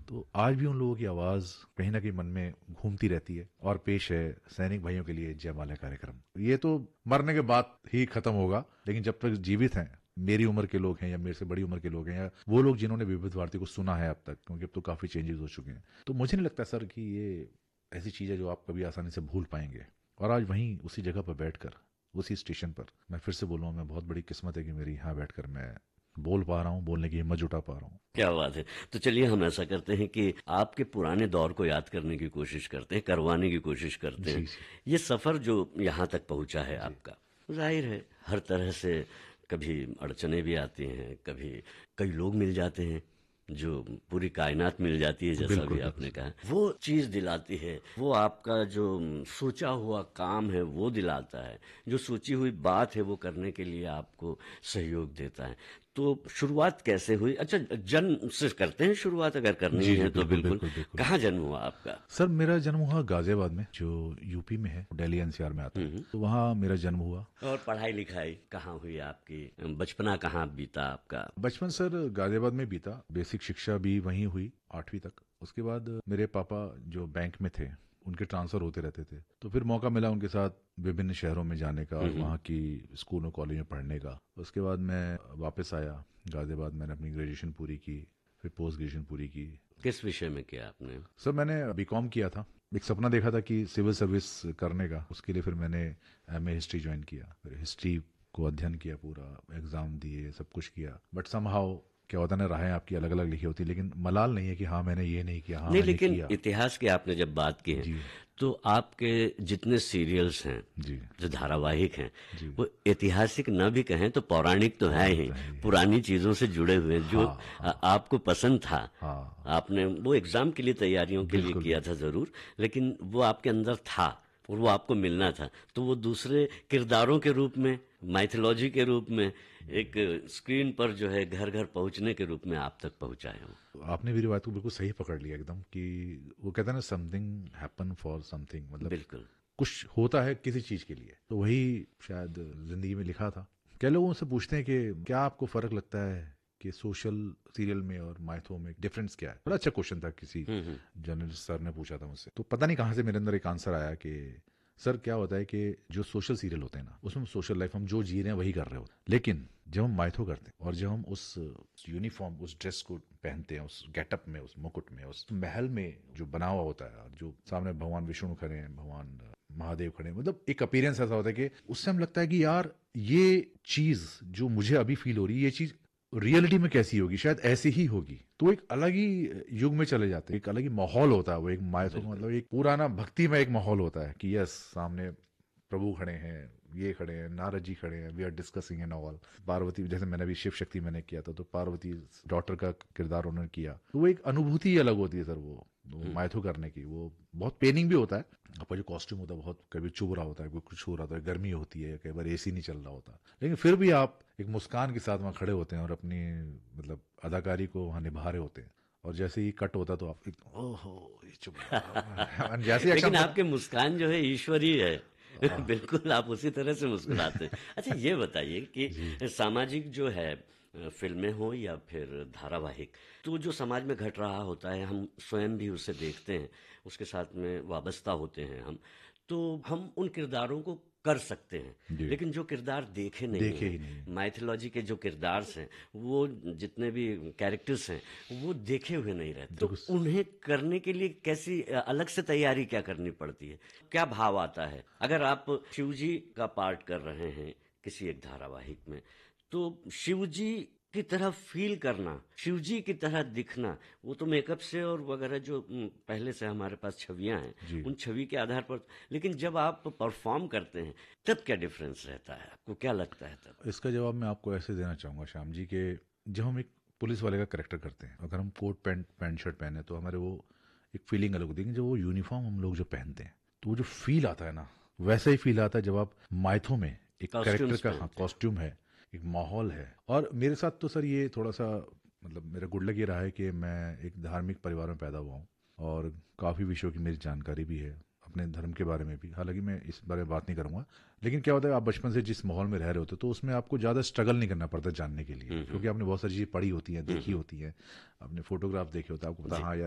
तो आज भी उन लोगों की आवाज़ कहीं ना कहीं मन में घूमती रहती है। और पेश है सैनिक भाइयों के लिए जयमाला कार्यक्रम। ये तो मरने के बाद ही खत्म होगा, लेकिन जब तक जीवित हैं, मेरी उम्र के लोग हैं या मेरे से बड़ी उम्र के लोग हैं या वो लोग जिन्होंने विविध भारती को सुना है अब तक, क्योंकि अब तो काफ़ी चेंजेस हो चुके हैं, तो मुझे नहीं लगता सर कि ये ऐसी चीज़ है जो आप कभी आसानी से भूल पाएंगे। और आज वहीं उसी जगह पर बैठकर, उसी स्टेशन पर, मैं फिर से बोल रहा हूँ, मैं बहुत बड़ी किस्मत है कि मेरी यहाँ बैठकर मैं बोल पा रहा हूँ, बोलने की हिम्मत जुटा पा रहा हूँ। क्या बात है। तो चलिए हम ऐसा करते हैं कि आपके पुराने दौर को याद करने की कोशिश करते हैं, करवाने की कोशिश करते हैं। जी जी ये सफर जो यहाँ तक पहुंचा है जी। आपका, जाहिर है हर तरह से कभी अड़चने भी आती हैं, कभी कई लोग मिल जाते हैं, जो पूरी कायनात मिल जाती है, जैसा बिल्कुल भी बिल्कुल आपने सर। कहा, वो चीज दिलाती है। वो आपका जो सोचा हुआ काम है वो दिलाता है, जो सोची हुई बात है वो करने के लिए आपको सहयोग देता है। तो शुरुआत कैसे हुई? अच्छा, जन्म से करते हैं शुरुआत, अगर करनी जी जी है तो बिल्कुल बिल्कुल। बिल्कुल बिल्कुल। कहाँ जन्म हुआ आपका? सर मेरा जन्म हुआ गाजियाबाद में, जो यूपी में है, दिल्ली एनसीआर में आता है, तो वहाँ मेरा जन्म हुआ। और पढ़ाई लिखाई कहाँ हुई आपकी? बचपना कहाँ बीता आपका? बचपन सर गाजियाबाद में बीता, बेसिक शिक्षा भी वहीं हुई 8वीं तक। उसके बाद मेरे पापा जो बैंक में थे, उनके ट्रांसफर होते रहते थे, तो फिर मौका मिला उनके साथ विभिन्न शहरों में जाने का और वहाँ की स्कूल और कॉलेज में पढ़ने का। उसके बाद मैं वापस आया गाजियाबाद, मैंने अपनी ग्रेजुएशन पूरी की, फिर पोस्ट ग्रेजुएशन पूरी की। किस विषय में किया आपने? सर मैंने बीकॉम किया था। एक सपना देखा था कि सिविल सर्विस करने का, उसके लिए फिर मैंने एमए हिस्ट्री ज्वाइन किया, फिर हिस्ट्री को अध्ययन किया, पूरा एग्जाम दिए, सब कुछ किया। बट समहाउ क्या होता है ना, राहें आपकी अलग अलग लिखी होती, लेकिन मलाल नहीं है कि हाँ मैंने ये नहीं किया, हाँ नहीं, मैंने लेकिन किया। इतिहास की आपने जब बात की है, जी तो आपके जितने सीरियल्स हैं, जी जो धारावाहिक हैं, जी। वो ऐतिहासिक न भी कहें तो पौराणिक तो है ही, तो है ही। पुरानी चीजों से जुड़े हुए हैं, जो हाँ हाँ आपको पसंद था। हाँ। आपने वो एग्जाम के लिए, तैयारियों के लिए बिल्कुल किया था जरूर, लेकिन वो आपके अंदर था और वो आपको मिलना था। तो वो दूसरे किरदारों के रूप में, माइथोलॉजी के रूप में, एक स्क्रीन पर जो है घर घर पहुंचने के रूप में आप तक पहुंचाए हो। तो आपने मेरी बात को बिल्कुल सही पकड़ लिया एकदम, कि वो कहता है ना, समथिंग हैपन फॉर समथिंग, मतलब बिल्कुल। कुछ होता है किसी चीज के लिए, तो वही शायद जिंदगी में लिखा था। क्या लोग उनसे पूछते हैं कि क्या आपको फर्क लगता है कि सोशल सीरियल में और माइथो में डिफरेंस क्या है? बड़ा अच्छा क्वेश्चन था, किसी जर्नलिस्ट सर ने पूछा था मुझसे, तो पता नहीं कहाँ से मेरे अंदर एक आंसर आया कि सर क्या होता है कि जो सोशल सीरियल होते हैं ना, उसमें सोशल लाइफ हम जो जी रहे हैं वही कर रहे होते हैं, लेकिन जब हम माइथो करते हैं और जब हम उस यूनिफॉर्म, उस ड्रेस को पहनते हैं, उस गेटअप में, उस मुकुट में, उस महल में जो बना हुआ होता है, जो सामने भगवान विष्णु खड़े हैं, भगवान महादेव खड़े हैं, मतलब एक अपीयरेंस ऐसा होता है कि उससे हम लगता है कि यार ये चीज जो मुझे अभी फील हो रही है, ये चीज रियलिटी में कैसी होगी, शायद ऐसी ही होगी। तो एक अलग ही युग में चले जाते हैं, एक अलग ही माहौल होता है वो, एक माइथो का मतलब एक पुराना भक्ति में एक माहौल होता है कि यस, सामने प्रभु खड़े हैं, ये खड़े हैं, नारद जी खड़े हैं, we are discussing and all. Parvati, जैसे मैंने भी शिव शक्ति मैंने किया था, तो पार्वती डॉटर का किरदार उन्होंने किया, तो वो एक अनुभूति ही अलग होती है सर। वो माइथो करने की वो बहुत पेनिंग भी होता है। आपका जो कॉस्ट्यूम होता है बहुत, कभी चुभ रहा होता है, कभी कुछ हो रहा होता है, गर्मी होती है, कई बार एसी नहीं चल रहा होता, लेकिन फिर भी आप एक मुस्कान के साथ वहां खड़े होते हैं और अपनी मतलब अदाकारी को वहां निभा रहे होते हैं। और जैसे ही कट होता तो आप ओहो ये चुभ रहा है। जैसे लेकिन एक्शन आपके मुस्कान जो है ईश्वरीय है। बिल्कुल आप उसी तरह से मुस्कुराते हैं। अच्छा, ये बताइए जी कि सामाजिक जो है, फिल्में हो या फिर धारावाहिक, तो जो समाज में घट रहा होता है हम स्वयं भी उसे देखते हैं, उसके साथ में वाबस्ता होते हैं हम, तो हम उन किरदारों को कर सकते हैं। जी। लेकिन जो किरदार देखे नहीं देखे हैं, ही नहीं। माइथोलॉजी के जो किरदार हैं, वो जितने भी कैरेक्टर्स हैं, वो देखे हुए नहीं रहते। तो बिल्कुल। उन्हें करने के लिए कैसी अलग से तैयारी क्या करनी पड़ती है? क्या भाव आता है? अगर आप शिवजी का पार्ट कर रहे हैं किसी एक धारावाहिक में, तो शिवजी की तरह फील करना, शिवजी की तरह दिखना, वो तो मेकअप से और वगैरह जो पहले से हमारे पास छवियां हैं, जी। उन छवि के आधार पर। लेकिन जब आप परफॉर्म करते हैं तब क्या डिफरेंस रहता है? आपको क्या लगता है तब? इसका जवाब मैं आपको ऐसे देना चाहूंगा श्याम जी, के जब हम एक पुलिस वाले का करेक्टर करते हैं, अगर हम कोट पैंट पैंट शर्ट पहने तो हमारे वो एक फीलिंग अलग होती है, लेकिन जब वो यूनिफॉर्म हम लोग जो पहनते हैं, तो वो जो फील आता है ना, वैसा ही फील आता है जब आप माइथो में एक करेक्टर कॉस्ट्यूम्स का, हाँ, पहनते हैं। कॉस्ट्यूम है, एक माहौल है। और मेरे साथ तो सर ये थोड़ा सा मतलब मेरा गुड लक ये रहा है कि मैं एक धार्मिक परिवार में पैदा हुआ हूँ और काफ़ी विषयों की मेरी जानकारी भी है, अपने धर्म के बारे में भी। हालांकि मैं इस बारे में बात नहीं करूंगा, लेकिन क्या होता है, आप बचपन से जिस माहौल में रह रहे होते तो उसमें आपको ज़्यादा स्ट्रगल नहीं करना पड़ता जानने के लिए, क्योंकि आपने बहुत सारी चीज़ें पढ़ी होती हैं, देखी होती हैं, आपने फोटोग्राफ देखे होते हैं, आपको पता जी। हाँ यार